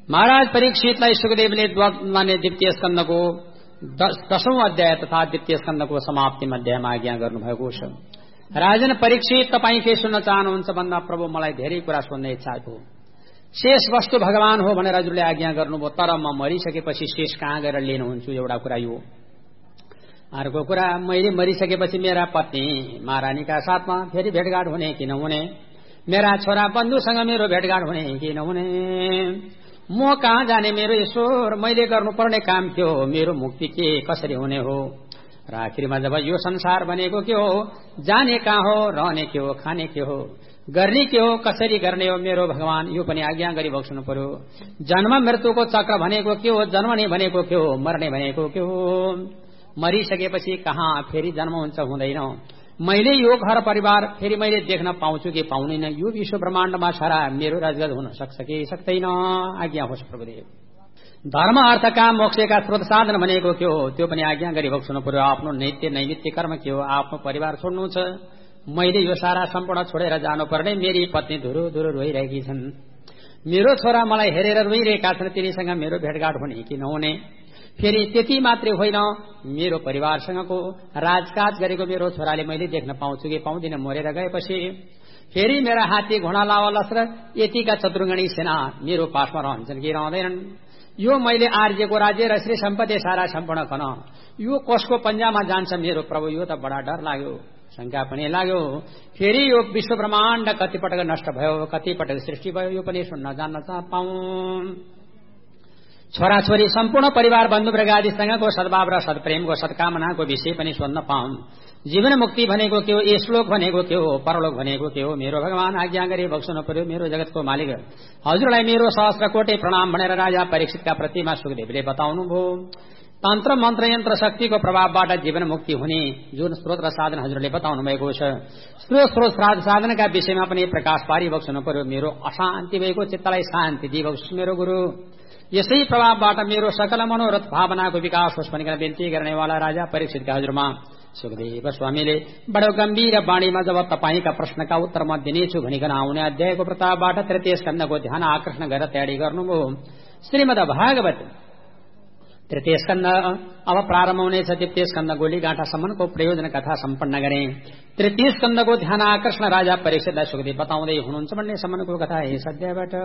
महाराज परीक्षितलाई सुखदेवले माने द्वितीय स्कन्धको 10औं अध्याय तथा द्वितीय स्कन्धको समाप्तिमा अध्यायमा आज्ञा गर्नुभएको छ। राजन परीक्षित, तपाईं के सुन्न चाहनुहुन्छ भन्दा प्रभु मलाई धेरै कुरा सुन्ने इच्छा हो। शेष वस्तु भगवान हो भनेर हजुरले आज्ञा गर्नुभयो, तर म मरिसकेपछि शेष कहाँ गएर लिनुहुन्छु? एउटा कुरा यो। अर्को कुरा, मैले मरिसकेपछि मेरा पत्नी महारानीका साथमा फेरि भेटघाट हुने कि नहुने, मेरा छोरा बन्धुसँग मेरो भेटघाट हुने कि नहुने, म कहाँ जाने मेरो ईश्वर, मैले गर्नुपर्ने काम के हो, मेरो मुक्ति के कसरी हुने हो, र आखिरमा जब यो संसार बनेको के हो, जाने कहाँ हो, रहने के हो, खाने के हो, गर्ने के हो, कसरी गर्ने हो मेरो भगवान, यो पनि आज्ञा गरी बक्सनु पर्यो। जन्म मृत्युको चक्र भनेको के हो, जन्मने भनेको के हो, मर्ने भनेको के हो, मरिसकेपछि कहाँ फेरि जन्म हुन्छ हुँदैन, मैले यो घर परिवार फेरि मैले देख्न पाउँछु कि पाउदैन, यो विश्व ब्रह्माण्डमा सारा मेरो राजगत हुन सक्छ कि सक्दैन? आज्ञा होस् प्रभुदेव। धर्म अर्थ काम मोक्षका स्रोत साधन भनेको के हो, त्यो पनि आज्ञा गरी बक्सनु पर्यो। आफ्नो नित्य नैमित्य कर्म के हो, आफ्नो परिवार छोड्नु छ, मैले यो सारा सम्पूर्ण छोडेर जानुपर्ने, मेरी पत्नी धुरु धुरु रोइरहेकी छन्, मेरो छोरा मलाई हेरेर रोइरहेका छन्, तिनीसँग मेरो भेटघाट हुने कि नहुने, फेरि त्यति मात्रै होइन, मेरो परिवारसँगको राजकाज गरेको मेरो छोराले मैले देख्न पाउँछु कि पाउँदिन, मरेर गएपछि फेरि मेरा हात्ती घोडा लावलस र यतिका चतुर्गणी सेना मेरो पासमा रहन्छन् कि रहँदैनन्, यो मैले आर्जेको राज्य र श्री सम्पत्ति सारा सम्पूर्ण खन यो कसको पन्जामा जान्छ मेरो प्रभु? यो त बडा डर लाग्यो, शंका पनि लाग्यो। फेरि यो विश्व ब्रह्माण्ड कतिपटक नष्ट भयो, कतिपटक सृष्टि भयो, यो पनि सुन्न जान्न पाऊँ। छोराछोरी सम्पूर्ण परिवार बन्धुवर्गादिसँगको सद्भाव र सत्प्रेमको सत्कामनाको विषय पनि सुन्न पाऊँ। जीवन मुक्ति भनेको के हो, यशलोक भनेको के हो, परलोक भनेको के हो, मेरो भगवान आज्ञा गरी बक्सनु पर्यो। मेरो जगतको मालिक हजुरलाई मेरो सहस्र कोटि प्रणाम भनेर राजा परीक्षितका प्रतिमा सुखदेवले बताउनुभयो। तन्त्र मन्त्र यन्त्र शक्तिको प्रभावबाट जीवन मुक्ति हुने जुन स्रोत र साधन हजुरले बताउनु भएको छ, स्रोत साधनका विषयमा पनि प्रकाश पारी बक्सनु पर्यो। मेरो अशान्ति भएको चित्तलाई शान्ति दिइबक्स मेरो गुरु। यसै प्रभावबाट मेरो सकल मनोरथ भावनाको विकास होस् भनिकन विन्ती गर्नेवाला राजा परीक्षितका हजुरमा सुखदेव स्वामीले बडो गम्भीर बाणीमा जब तपाईका प्रश्नका उत्तर म दिनेछु भनिकन आउने अध्यायको प्रतापबाट तृतीय स्कन्धको ध्यान आकर्षण गरेर तयारी गर्नुभयो। श्रीमद् भागवत तृतीय स्कन्ध अब प्रारम्भ हुनेछ। द्वितीय स्कन्ध गोलीगाँठासम्मको प्रयोजन कथा सम्पन्न गरे। तृतीय स्कन्धको ध्यान आकर्षण राजा परीक्षितलाई सुखदेव बताउँदै हुनुहुन्छ भन्ने सम्मको कथा यस अध्यायबाट।